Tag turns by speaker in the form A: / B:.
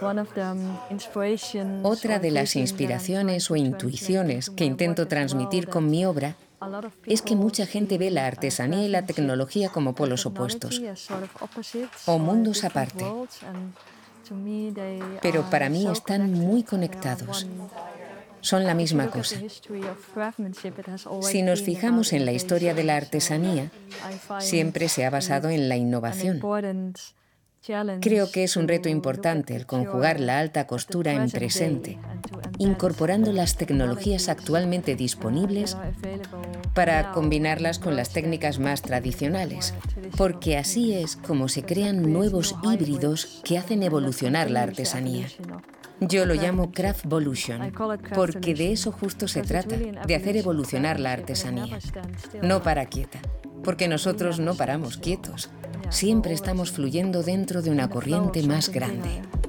A: Otra de las inspiraciones o intuiciones que intento transmitir con mi obra es que mucha gente ve la artesanía y la tecnología como polos opuestos o mundos aparte, pero para mí están muy conectados. Son la misma cosa. Si nos fijamos en la historia de la artesanía, siempre se ha basado en la innovación. Creo que es un reto importante el conjugar la alta costura en presente, incorporando las tecnologías actualmente disponibles para combinarlas con las técnicas más tradicionales, porque así es como se crean nuevos híbridos que hacen evolucionar la artesanía. Yo lo llamo Craftvolution, porque de eso justo se trata, de hacer evolucionar la artesanía. No para quieta, porque nosotros no paramos quietos. Siempre estamos fluyendo dentro de una corriente más grande.